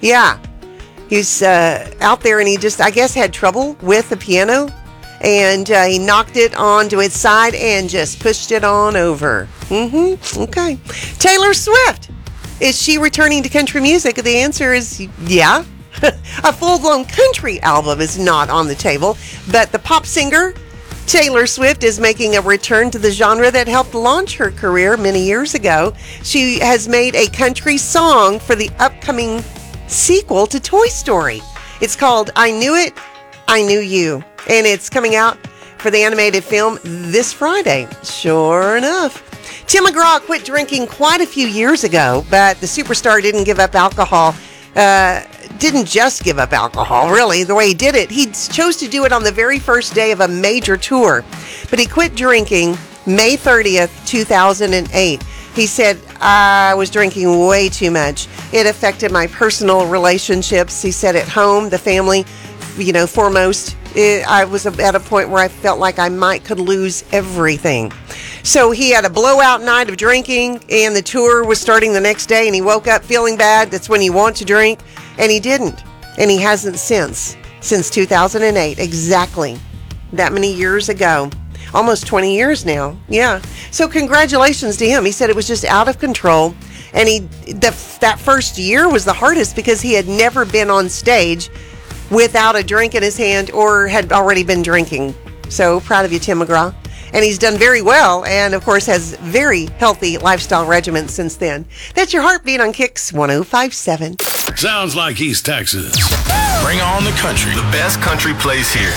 Yeah. He's out there, and he just, I guess, had trouble with the piano. And he knocked it onto its side and just pushed it on over. Okay. Taylor Swift. Is she returning to country music? The answer is yeah. A full-blown country album is not on the table, but the pop singer Taylor Swift is making a return to the genre that helped launch her career many years ago. She has made a country song for the upcoming sequel to Toy Story. It's called I Knew It, I Knew You, and it's coming out for the animated film this Friday. Sure enough. Tim McGraw quit drinking quite a few years ago, but the superstar didn't give up alcohol. Didn't just give up alcohol, really. The way he did it, he chose to do it on the very first day of a major tour. But he quit drinking May 30th, 2008. He said, I was drinking way too much. It affected my personal relationships. He said at home, the family, foremost. I was at a point where I felt like I could lose everything. So he had a blowout night of drinking, and the tour was starting the next day, and he woke up feeling bad. That's when you want to drink, and he didn't. And he hasn't since 2008, exactly that many years ago. Almost 20 years now. Yeah. So congratulations to him. He said it was just out of control. And that first year was the hardest because he had never been on stage without a drink in his hand or had already been drinking. So proud of you, Tim McGraw. And he's done very well and, of course, has very healthy lifestyle regimen since then. That's your Heartbeat on Kicks 105.7. Sounds like East Texas. Bring on the country. The best country plays here.